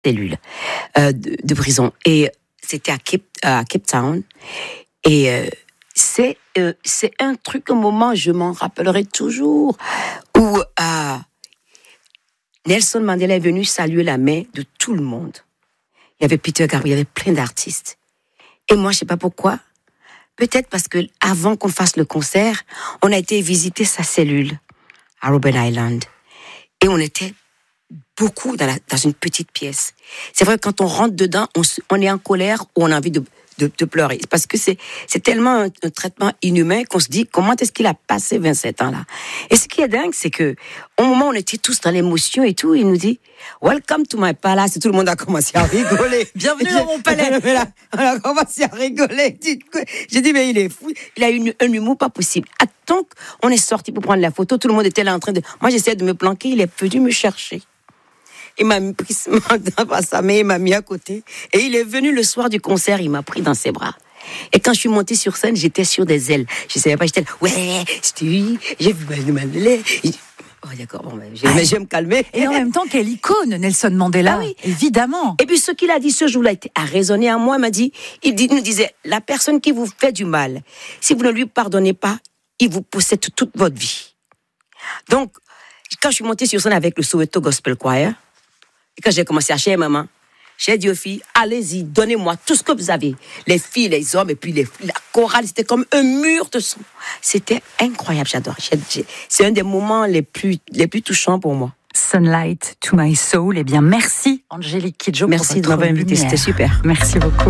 cellule de prison. Et c'était à Cape Town. Et c'est un truc, un moment, je m'en rappellerai toujours, où Nelson Mandela est venu saluer la main de tout le monde. Il y avait Peter Gabriel, il y avait plein d'artistes. Et moi, je ne sais pas pourquoi. Peut-être parce que avant qu'on fasse le concert, on a été visiter sa cellule à Robben Island. Et on était beaucoup dans une petite pièce. C'est vrai que quand on rentre dedans, on est en colère ou on a envie de pleurer. Parce que c'est tellement un traitement inhumain qu'on se dit, comment est-ce qu'il a passé 27 ans là? Et ce qui est dingue, c'est que au moment où on était tous dans l'émotion et tout, il nous dit, welcome to my palace. Et tout le monde a commencé à rigoler. Bienvenue dans mon palais. On a commencé à rigoler. J'ai dit, mais il est fou. Il a eu un humour pas possible. Donc, on est sorti pour prendre la photo. Tout le monde était là en train de... Moi, j'essayais de me planquer. Il est venu me chercher. Il m'a pris sa main, il m'a mis à côté. Et il est venu le soir du concert, il m'a pris dans ses bras. Et quand je suis montée sur scène, j'étais sur des ailes. Je ne savais pas, j'étais là, ouais, j'ai vu Mandela. Oh, d'accord, bon, je vais me calmer. Et en même temps, quelle icône, Nelson Mandela. Ah oui. Évidemment. Et puis, ce qu'il a dit ce jour-là a résonné à moi. Il nous disait, la personne qui vous fait du mal, si vous ne lui pardonnez pas, il vous possède toute votre vie. Donc, quand je suis montée sur scène avec le Soweto Gospel Choir, et quand j'ai commencé à chercher maman, j'ai dit aux filles, allez-y, donnez-moi tout ce que vous avez. Les filles, les hommes, et puis la chorale, c'était comme un mur de son. C'était incroyable, j'adore. C'est un des moments les plus touchants pour moi. Sunlight to my soul. Eh bien, merci, Angélique Kidjo. Merci de m'avoir invitée, c'était super. Merci beaucoup.